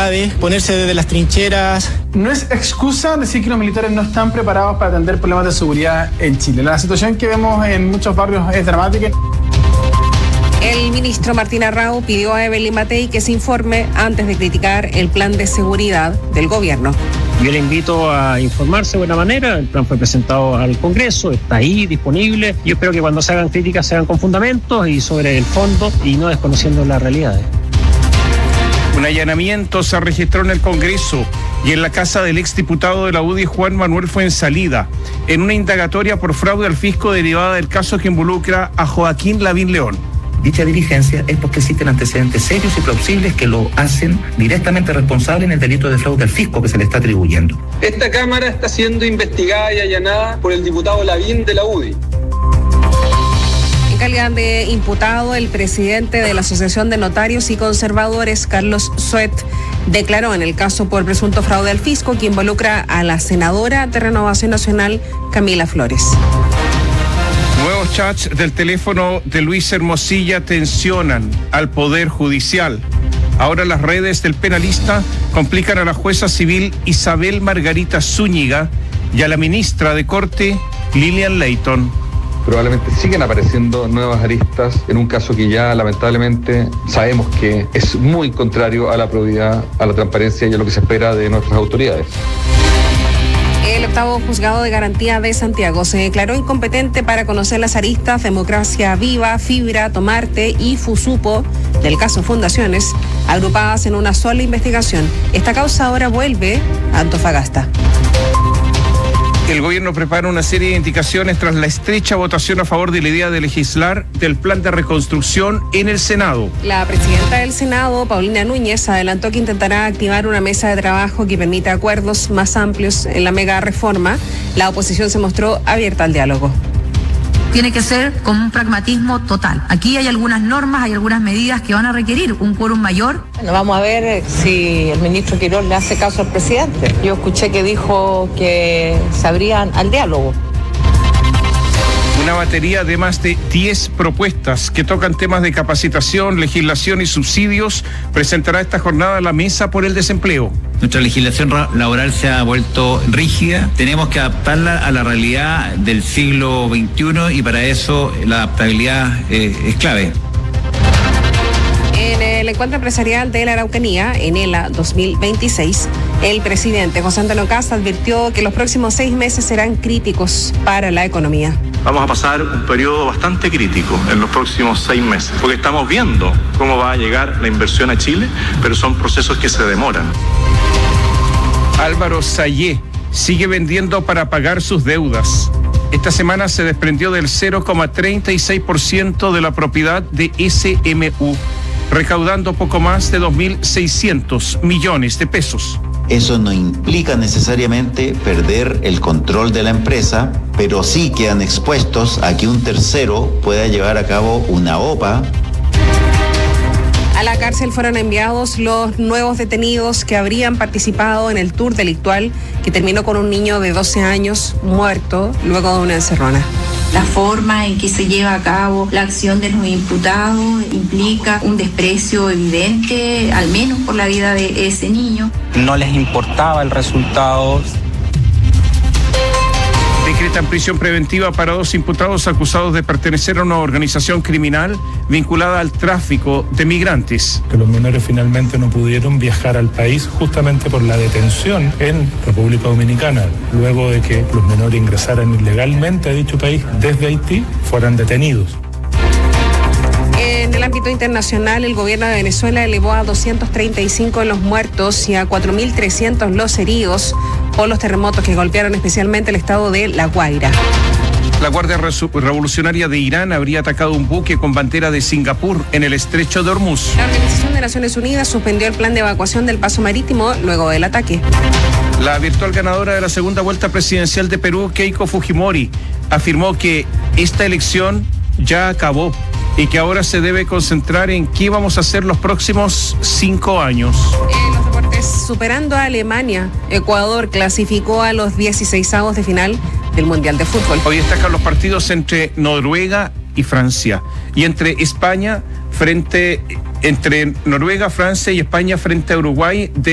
dificultades, ponerse desde las trincheras. No es excusa decir que los militares no están preparados para atender problemas de seguridad en Chile. La situación que vemos en muchos barrios es dramática. El ministro Martín Arrau pidió a Evelyn Matei que se informe antes de criticar el plan de seguridad del gobierno. Yo le invito a informarse de buena manera. El plan fue presentado al Congreso, está ahí disponible. Yo espero que cuando se hagan críticas se hagan con fundamentos y sobre el fondo y no desconociendo las realidades. Un allanamiento se registró en el Congreso y en la casa del exdiputado de la UDI, Juan Manuel Fuenzalida, en una indagatoria por fraude al fisco derivada del caso que involucra a Joaquín Lavín León. Dicha diligencia es porque existen antecedentes serios y plausibles que lo hacen directamente responsable en el delito de fraude al fisco que se le está atribuyendo. Esta Cámara está siendo investigada y allanada por el diputado Lavín de la UDI. En calidad de imputado, el presidente de la Asociación de Notarios y Conservadores, Carlos Suet, declaró en el caso por presunto fraude al fisco que involucra a la senadora de Renovación Nacional, Camila Flores. Nuevos chats del teléfono de Luis Hermosilla tensionan al Poder Judicial. Ahora las redes del penalista complican a la jueza civil Isabel Margarita Zúñiga y a la ministra de Corte, Lilian Leighton. Probablemente siguen apareciendo nuevas aristas en un caso que ya lamentablemente sabemos que es muy contrario a la probidad, a la transparencia y a lo que se espera de nuestras autoridades. El octavo juzgado de garantía de Santiago se declaró incompetente para conocer las aristas Democracia Viva, Fibra, Tomarte y Fusupo del caso Fundaciones, agrupadas en una sola investigación. Esta causa ahora vuelve a Antofagasta. El gobierno prepara una serie de indicaciones tras la estrecha votación a favor de la idea de legislar del plan de reconstrucción en el Senado. La presidenta del Senado, Paulina Núñez, adelantó que intentará activar una mesa de trabajo que permita acuerdos más amplios en la mega reforma. La oposición se mostró abierta al diálogo. Tiene que ser con un pragmatismo total. Aquí hay algunas normas, hay algunas medidas que van a requerir un quórum mayor. Bueno, vamos a ver si el ministro Quirós le hace caso al presidente. Yo escuché que dijo que se abrían al diálogo. Una batería de más de 10 propuestas que tocan temas de capacitación, legislación y subsidios presentará esta jornada la Mesa por el Desempleo. Nuestra legislación laboral se ha vuelto rígida, tenemos que adaptarla a la realidad del siglo XXI y para eso la adaptabilidad es clave. En el encuentro empresarial de la Araucanía, ENELA 2026, el presidente José Antonio Kast advirtió que los próximos 6 meses serán críticos para la economía. Vamos a pasar un periodo bastante crítico en los próximos 6 meses, porque estamos viendo cómo va a llegar la inversión a Chile, pero son procesos que se demoran. Álvaro Sayé sigue vendiendo para pagar sus deudas. Esta semana se desprendió del 0,36% de la propiedad de SMU, recaudando poco más de 2.600 millones de pesos. Eso no implica necesariamente perder el control de la empresa, pero sí quedan expuestos a que un tercero pueda llevar a cabo una OPA. A la cárcel fueron enviados los nuevos detenidos que habrían participado en el tour delictual que terminó con un niño de 12 años muerto luego de una encerrona. La forma en que se lleva a cabo la acción de los imputados implica un desprecio evidente, al menos por la vida de ese niño. No les importaba el resultado. Decretan prisión preventiva para 2 imputados acusados de pertenecer a una organización criminal vinculada al tráfico de migrantes. Que los menores finalmente no pudieron viajar al país justamente por la detención en República Dominicana. Luego de que los menores ingresaran ilegalmente a dicho país desde Haití, fueran detenidos. En el ámbito internacional, el gobierno de Venezuela elevó a 235 los muertos y a 4.300 los heridos por los terremotos que golpearon especialmente el estado de La Guaira. La Guardia Revolucionaria de Irán habría atacado un buque con bandera de Singapur en el estrecho de Hormuz. La Organización de Naciones Unidas suspendió el plan de evacuación del paso marítimo luego del ataque. La virtual ganadora de la segunda vuelta presidencial de Perú, Keiko Fujimori, afirmó que esta elección ya acabó y que ahora se debe concentrar en qué vamos a hacer los próximos 5 años. Los deportes, superando a Alemania, Ecuador clasificó a los 16avos de final del Mundial de Fútbol. Hoy destacan los partidos entre Noruega y Francia y entre Noruega, Francia y España frente a Uruguay.